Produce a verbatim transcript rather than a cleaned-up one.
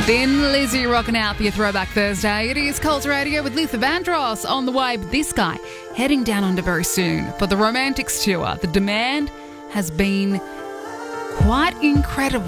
Thin Lizzy rocking out for your Throwback Thursday. It is Cult Radio with Luther Vandross on the way, but this guy heading down under very soon for the Romantics Tour. The demand has been quite incredible.